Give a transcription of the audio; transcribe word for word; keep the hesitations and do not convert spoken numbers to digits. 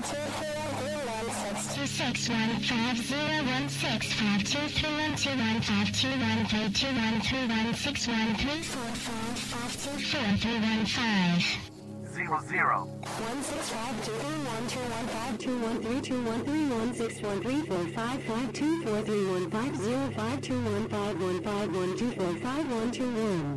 two six one five zero one six five two three one two one five two one three two one three one six one three four five five two four three one five zero zero one six five two three one two one five two one three two one three one six one three four five five two four three one five zero five two one five one five one two four five one two one.